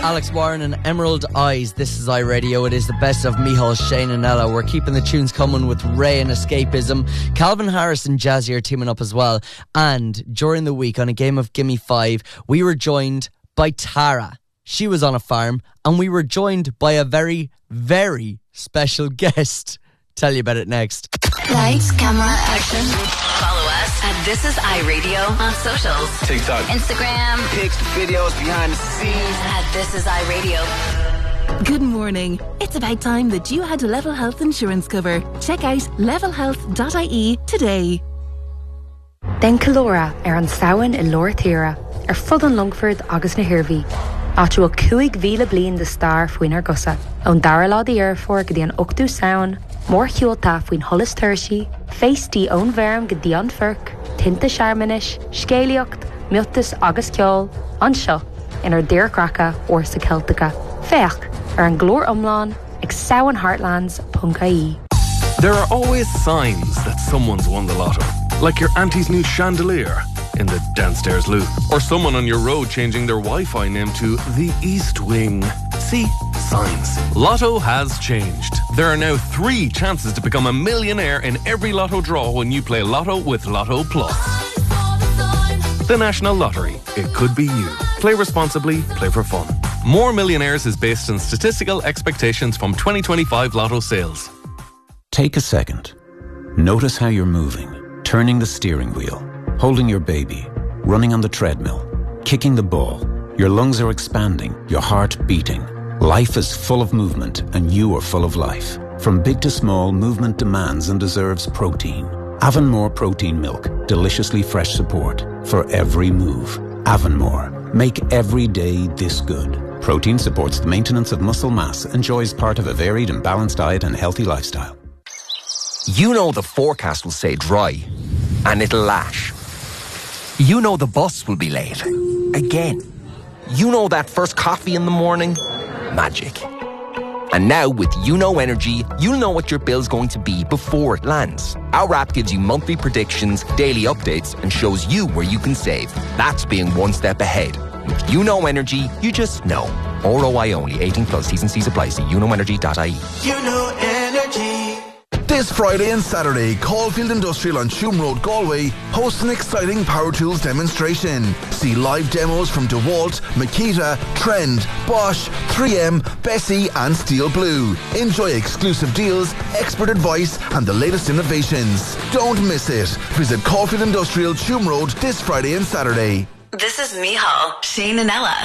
Alex Warren and Emerald Eyes. This is iRadio. It is the best of Micheál, Shane and Ella. We're keeping the tunes coming with Ray and Escapism. Calvin Harris and Jazzy are teaming up as well. And during the week on a game of Gimme 5, we were joined by Tara. She was on a farm and we were joined by a very, very special guest. Tell you about it next. Lights, camera, action. Follow us at This Is iRadio on socials. TikTok, Instagram. pics, videos, behind the scenes. At This Is iRadio. Good morning. It's about time that you had Level Health insurance cover. Check out levelhealth.ie today. Den Calora an saoin I Lór Tíre, fud an Longford agus na Hirvi. Atú a 2 mhíle bliain de star faoin ar gosa. Ón dara lá di airfór go dtí an 8ú saoin, mór chiúlta faoin Hollis Tuirsi, féistí ón bhearm go dtí an Firc, tinta searmanis, scéalaocht, mutas agus ceol, an seo, inar dearcracha or sa Celtica. Feach ar an glór umlán ag saoinheartlands.ie. There are always signs that someone's won the lotto. Like your auntie's new chandelier in the downstairs loo. Or someone on your road changing their Wi-Fi name to the East Wing. See? Signs. Lotto has changed. There are now 3 chances to become a millionaire in every lotto draw when you play Lotto with Lotto Plus. The National Lottery. It could be you. Play responsibly, play for fun. More Millionaires is based on statistical expectations from 2025 Lotto sales. Take a second. Notice how you're moving. Turning the steering wheel, holding your baby, running on the treadmill, kicking the ball. Your lungs are expanding, your heart beating. Life is full of movement and you are full of life. From big to small, movement demands and deserves protein. Avonmore protein milk, deliciously fresh support for every move. Avonmore, make every day this good. Protein supports the maintenance of muscle mass, enjoys part of a varied and balanced diet and healthy lifestyle. You know the forecast will say dry, and it'll lash. You know the bus will be late. Again. You know that first coffee in the morning? Magic. And now with YouKnow Energy, you'll know what your bill's going to be before it lands. Our app gives you monthly predictions, daily updates, and shows you where you can save. That's being one step ahead. With YouKnow Energy, you just know. ROI only. 18 plus. T's and C's apply. See YouKnowEnergy.ie. You know energy. This Friday and Saturday, Caulfield Industrial on Tuam Road, Galway hosts an exciting power tools demonstration. See live demos from DeWalt, Makita, Trend, Bosch, 3M, Bessie and Steel Blue. Enjoy exclusive deals, expert advice and the latest innovations. Don't miss it. Visit Caulfield Industrial, Tuam Road this Friday and Saturday. This is Micheál, Shane and Ella.